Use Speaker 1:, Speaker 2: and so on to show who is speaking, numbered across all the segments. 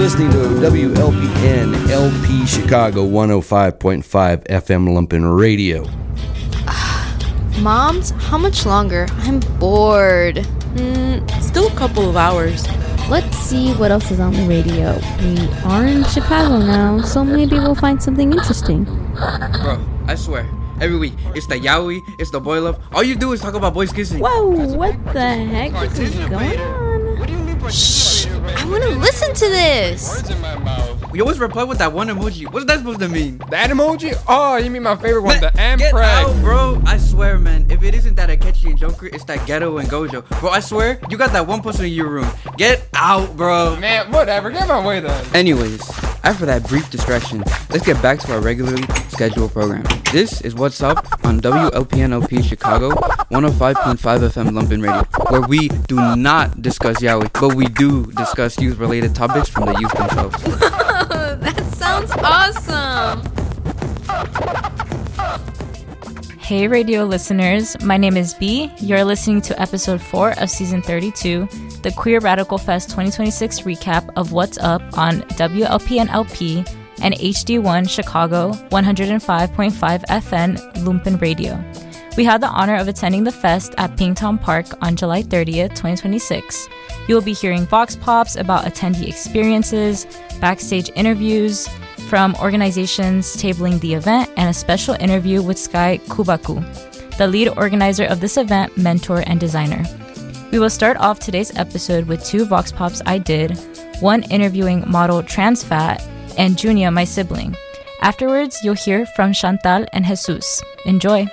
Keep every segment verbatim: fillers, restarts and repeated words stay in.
Speaker 1: listening to W L P N L P Chicago one oh five point five F M Lumpen Radio.
Speaker 2: Moms, how much longer? I'm bored.
Speaker 3: Mm, still a couple of hours.
Speaker 4: Let's see what else is on the radio. We are in Chicago now, so maybe we'll find something interesting.
Speaker 5: Bro, I swear, every week, it's the yaoi, it's the boy love. All you do is talk about boys kissing.
Speaker 4: Whoa, what the heck is going on?
Speaker 6: What do you mean
Speaker 2: Shh, I want to listen to this.
Speaker 6: Words in my mouth.
Speaker 5: We always reply with that one emoji. What's that supposed to mean?
Speaker 6: That emoji? Oh, you mean my favorite one,
Speaker 5: Man,
Speaker 6: the M
Speaker 5: get
Speaker 6: preg.
Speaker 5: out, bro. I swear, man. If it isn't that Akechi and Joker, it's that Ghetto and Gojo. Bro, I swear, you got that one person in your room. Get out, bro.
Speaker 6: Man, whatever. Get my way then.
Speaker 5: Anyways, after that brief distraction, let's get back to our regularly scheduled program. This is What's Up on W L P N L P Chicago one oh five point five F M Lumpen Radio, where we do not discuss yaoi, but we do discuss youth-related topics from the youth themselves.
Speaker 2: That sounds awesome.
Speaker 7: Hey radio listeners, my name is B. You're listening to episode four of season thirty-two, the Queer Radical Fest twenty twenty-six recap of What's Up on W L P N L P and H D one Chicago one oh five point five F M Lumpen Radio. We had the honor of attending the fest at Pingtown Park on July thirtieth, twenty twenty-six. You will be hearing vox pops about attendee experiences, backstage interviews from organizations tabling the event, and a special interview with Sky Kubaku, the lead organizer of this event, mentor, and designer. We will start off today's episode with two vox pops I did, one interviewing model Transfat and Junia, my sibling. Afterwards, you'll hear from Chantal and Jesus. Enjoy!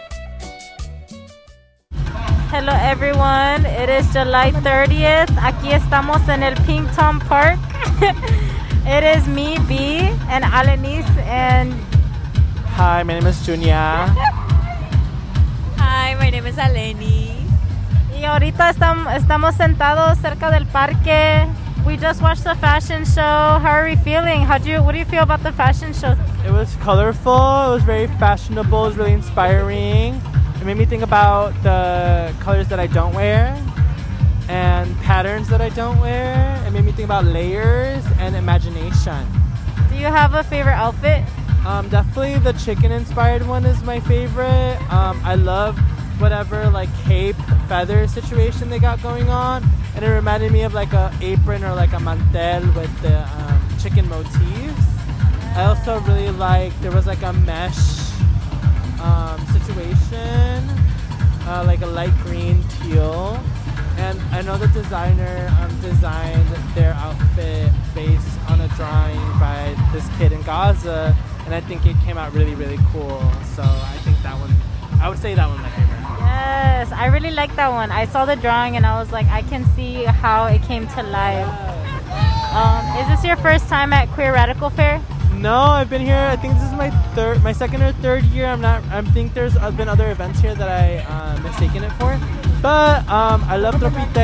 Speaker 8: Hello everyone, it is July thirtieth. Aquí estamos en el Pingtown Park. It is me, B, and Alanis, and...
Speaker 9: Hi, my name is Junia.
Speaker 3: Hi, my name is Aleni.
Speaker 8: Y ahorita estam- estamos sentados cerca del parque. We just watched the fashion show. How are we feeling? How do you, what do you feel about the fashion show?
Speaker 9: It was colorful, it was very fashionable, it was really inspiring. It made me think about the colors that I don't wear and patterns that I don't wear. It made me think about layers and imagination.
Speaker 8: Do you have a favorite outfit?
Speaker 9: Um, definitely the chicken inspired one is my favorite. Um, I love whatever like cape feather situation they got going on, and it reminded me of like a apron or like a mantel with the um, chicken motifs. I also really like there was like a mesh um, situation, uh, like a light green teal. And I know the designer um, designed their outfit based on a drawing by this kid in Gaza, and I think it came out really, really cool. So I think that one, I would say that one's my favorite.
Speaker 8: Yes, I really like that one. I saw the drawing and I was like, I can see how it came to life. Um, is this your first time at Queer Radical Fair?
Speaker 9: No, I've been here. I think this is my third, my second or third year. I'm not. I think there's been other events here that I uh, mistaken it for. But um, I love Tropite.